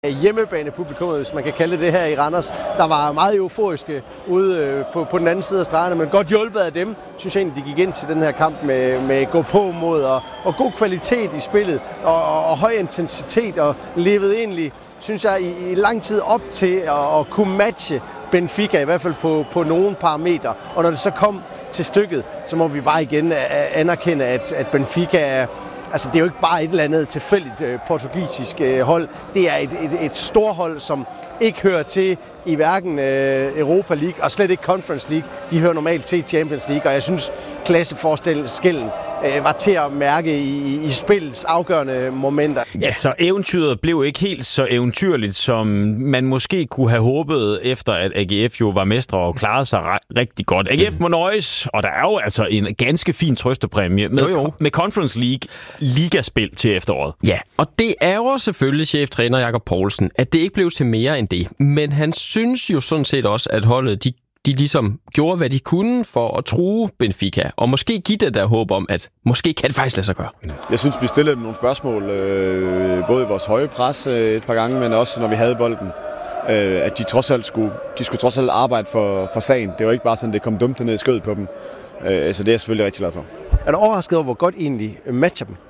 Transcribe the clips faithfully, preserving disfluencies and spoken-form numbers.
Hjemmebanepublikummet, hvis man kan kalde det det her i Randers, der var meget euforiske ude øh, på, på den anden side af stregerne, men godt hjulpet af dem, synes jeg egentlig, de gik ind til den her kamp med, med gå på mod og, og god kvalitet i spillet og, og, og høj intensitet og levede egentlig, synes jeg, i, i lang tid op til at, at kunne matche Benfica, i hvert fald på, på nogle parametre. Og når det så kom til stykket, så må vi bare igen anerkende, at, at Benfica er Altså, det er jo ikke bare et eller andet tilfældigt øh, portugisisk øh, hold. Det er et, et, et stort hold, som ikke hører til i hverken øh, Europa League og slet ikke Conference League. De hører normalt til Champions League, og jeg synes, klasseforskellen øh, var til at mærke i, i spillets afgørende momenter. Ja, så eventyret blev ikke helt så eventyrligt, som man måske kunne have håbet, efter at A G F jo var mestre og klarede sig rigtig godt. A G F må nøjes, og der er jo altså en ganske fin trøstepræmie med, jo, jo. med Conference League ligaspil til efteråret. Ja, og det er jo selvfølgelig cheftræner Jakob Poulsen, at det ikke blev til mere end det. Men han synes jo sådan set også, at holdet de de ligesom gjorde, hvad de kunne for at true Benfica, og måske give det der håb om, at måske kan det faktisk lade sig gøre. Jeg synes, vi stillede dem nogle spørgsmål, øh, både i vores høje pres øh, et par gange, men også når vi havde bolden, øh, at de trods alt skulle, de skulle trods alt arbejde for, for sagen. Det var ikke bare sådan, det kom dumt ned i skødet på dem. Øh, så det er jeg selvfølgelig rigtig glad for. Er du overrasket over, hvor godt egentlig matcher dem?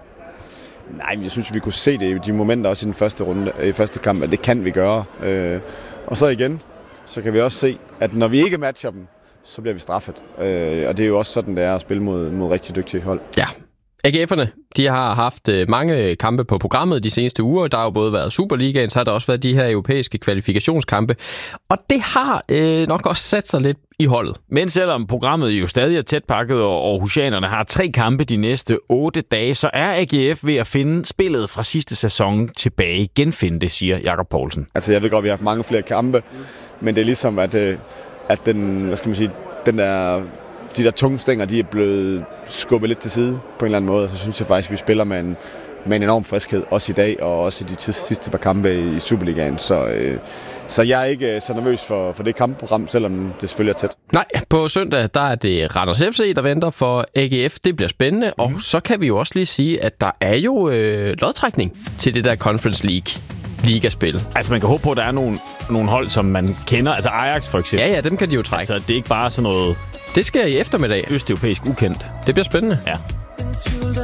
Nej, men jeg synes, vi kunne se det i de momenter også i den første runde, i første kamp, at det kan vi gøre. Øh, og så igen, så kan vi også se, at når vi ikke matcher dem, så bliver vi straffet. Øh, og det er jo også sådan, det er at spille mod, mod rigtig dygtige hold. Ja. A G F'erne, de har haft mange kampe på programmet de seneste uger. Der har jo både været Superligaen, så har der også været de her europæiske kvalifikationskampe. Og det har øh, nok også sat sig lidt i holdet. Men selvom programmet jo stadig er tæt pakket, og Aarhusianerne har tre kampe de næste otte dage, så er A G F ved at finde spillet fra sidste sæson tilbage. Genfinde det, siger Jakob Poulsen. Altså jeg ved godt, at vi har haft mange flere kampe, men det er ligesom, at, at den, hvad skal man sige, den der... De der tunge stænger, de er blevet skubbet lidt til side på en eller anden måde, og så synes jeg faktisk, at vi spiller med en, med en enorm friskhed, også i dag, og også i de sidste par kampe i Superligaen. Så, øh, så jeg er ikke så nervøs for, for det kampprogram, selvom det selvfølgelig er tæt. Nej, på søndag, der er det Randers F C, der venter for A G F. Det bliver spændende, mm. og så kan vi jo også lige sige, at der er jo øh, lodtrækning til det der Conference League ligaspil. Altså, man kan håbe på, at der er nogle, nogle hold, som man kender. Altså Ajax for eksempel. Ja, ja, dem kan de jo trække. Altså, det er ikke bare sådan noget... Det sker i eftermiddag. Østeuropæisk ukendt. Det bliver spændende. Ja.